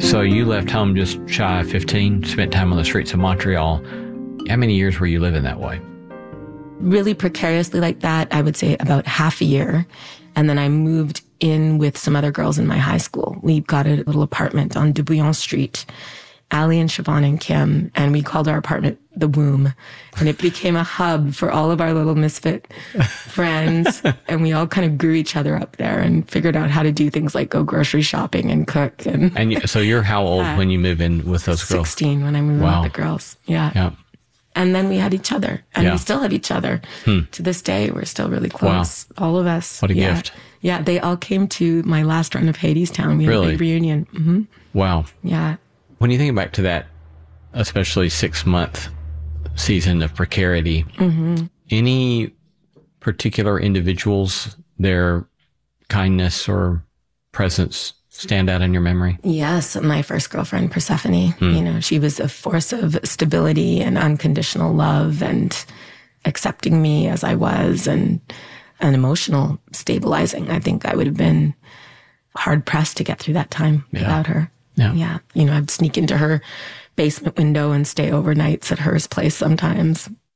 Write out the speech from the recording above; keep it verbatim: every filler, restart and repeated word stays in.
So you left home just shy of fifteen, spent time on the streets of Montreal. How many years were you living that way? Really precariously like that, I would say about half a year. And then I moved in with some other girls in my high school. We got a little apartment on Dubouillon Street, Allie and Siobhan and Kim, and we called our apartment The Womb. And it became a hub for all of our little misfit friends. And we all kind of grew each other up there and figured out how to do things like go grocery shopping and cook. And, and you, so you're how old uh, when you move in with those girls? sixteen when I moved wow. in with the girls. Yeah. yeah. And then we had each other. And yeah. we still have each other. Hmm. To this day, we're still really close. Wow. All of us. What a yeah. gift. Yeah, they all came to my last run of Hadestown. We had really? a big reunion. Mm-hmm. Wow. Yeah. When you think back to that, especially six-month season of precarity, mm-hmm. any particular individuals, their kindness or presence stand out in your memory? Yes, my first girlfriend, Persephone. Hmm. You know, she was a force of stability and unconditional love and accepting me as I was and an emotional stabilizing. I think I would have been hard pressed to get through that time yeah. without her. Yeah. yeah. You know, I'd sneak into her basement window and stay overnights at her place sometimes.